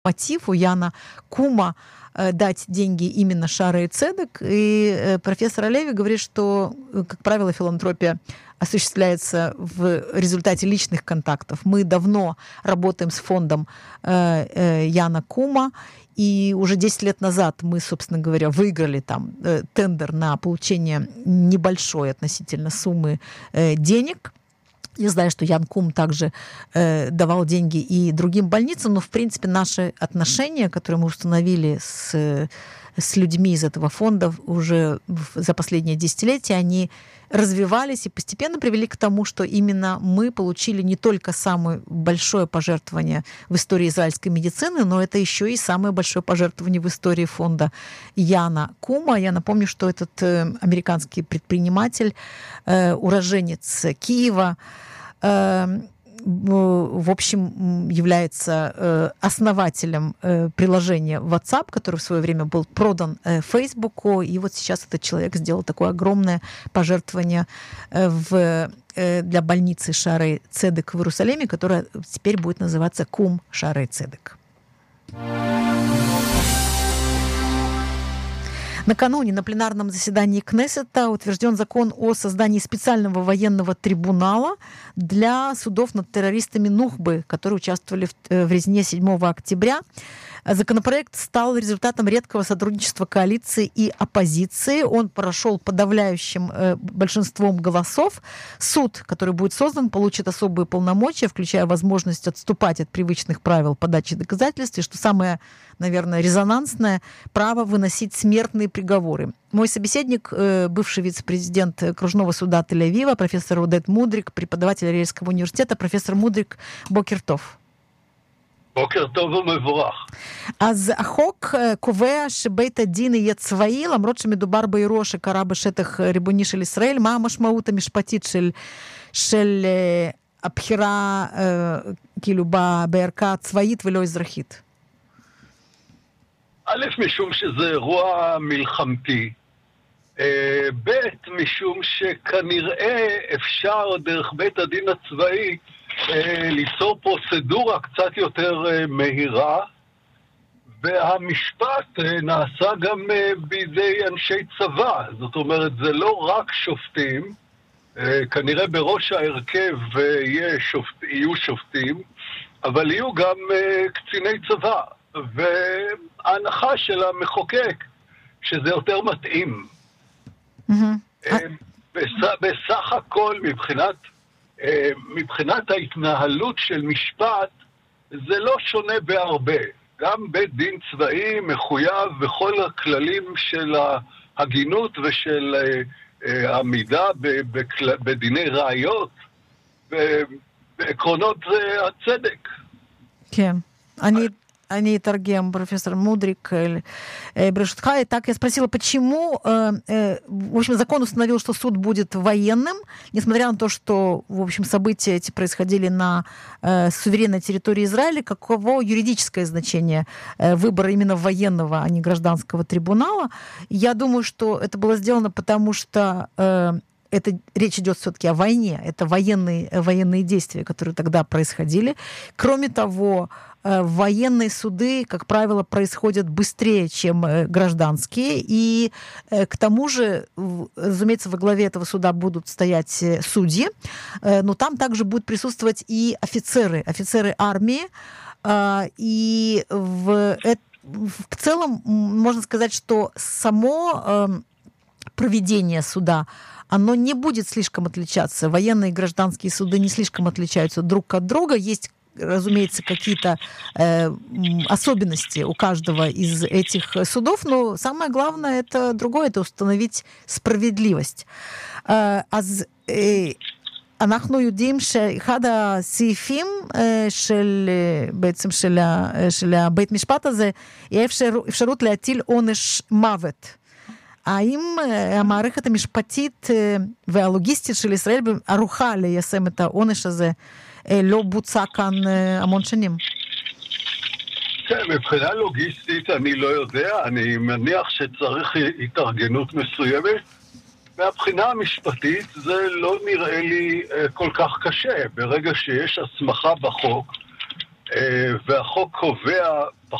мотив у Яна Кума дать деньги именно Шаарей Цедек. И профессор Алеви говорит, что, как правило, филантропия осуществляется в результате личных контактов. Мы давно работаем с фондом Яна Кума, и уже 10 лет назад мы, собственно говоря, выиграли там тендер на получение небольшой относительно суммы денег. Я знаю, что Ян Кум также давал деньги и другим больницам, но, в принципе, наши отношения, которые мы установили с людьми из этого фонда уже за последние десятилетия, они развивались и постепенно привели к тому, что именно мы получили не только самое большое пожертвование в истории израильской медицины, но это еще и самое большое пожертвование в истории фонда Яна Кума. Я напомню, что этот американский предприниматель, уроженец Киева, в общем, является основателем приложения WhatsApp, которое в свое время был продан Фейсбуку. И вот сейчас этот человек сделал такое огромное пожертвование для больницы Шаарей Цедек в Иерусалиме, которая теперь будет называться Кум Шаарей Цедек. Накануне на пленарном заседании Кнессета утвержден закон о создании специального военного трибунала для судов над террористами Нухбы, которые участвовали в резне 7 октября. Законопроект стал результатом редкого сотрудничества коалиции и оппозиции. Он прошел подавляющим большинством голосов. Суд, который будет создан, получит особые полномочия, включая возможность отступать от привычных правил подачи доказательств, и, что самое, наверное, резонансное, право выносить смертные приговоры. Мой собеседник, бывший вице-президент окружного суда Тель-Авива, профессор Одет Мудрик, преподаватель Ариэльского университета. Профессор Мудрик, בוקר טוב. בוקר טוב ומבורך. אז החוק קובע שבית הדין יהיה צבאי, למרות שמדובר באירוע שקרה בשטח ריבוני של ישראל. מה המשמעות המשפטית של הבחירה כאילו בערכאה צבאית ולא אזרחית? א', משום שזה אירוע מלחמתי. ב', משום שכנראה אפשר דרך בית הדין הצבאי ליצור פרוצדורה קצת יותר מהירה, והמשפט נעשה גם בידי אנשי צבא. זאת אומרת, זה לא רק שופטים, כנראה בראש ההרכב יהיו שופטים, אבל יהיו גם קציני צבא. וההנחה של המחוקק שזה יותר מתאים. בסך הכל מבחינת ההתנהלות של משפט זה לא שונה בהרבה. גם בית דין צבאי מחויב בכל הכללים של ההגינות ושל עמידה בדיני ראיות ועקרונות הצדק. כן, אני אתרגם, профессор Мудрик, Брешутха. И так я спросила, почему, в общем, закон установил, что суд будет военным, несмотря на то, что, в общем, события эти происходили на суверенной территории Израиля. Каково юридическое значение выбора именно военного, а не гражданского трибунала? Я думаю, что это было сделано потому, что речь идет все-таки о войне. Это военные действия, которые тогда происходили. Кроме того, военные суды, как правило, происходят быстрее, чем гражданские. И к тому же, разумеется, во главе этого суда будут стоять судьи, но там также будут присутствовать и офицеры армии. И в целом можно сказать, что само проведение суда, оно не будет слишком отличаться. Военные и гражданские суды не слишком отличаются друг от друга. Есть, разумеется, какие-то особенности у каждого из этих судов, но самое главное это другое, это установить справедливость. אז אנחנו יודעים שאחד הסעיפים בעצם של הבית משפט הזה, היא אפשרות להטיל עונש מוות. האם המערכת המשפטית והלוגיסטית של ישראל ערוכה ליישם את העונש הזה לא בוצע כאן המון שנים? כן, מבחינה לוגיסטית אני לא יודע, אני מניח שצריך התארגנות מסוימת. מהבחינה המשפטית זה לא נראה לי כל כך קשה. ברגע שיש הסמכה בחוק והחוק קובע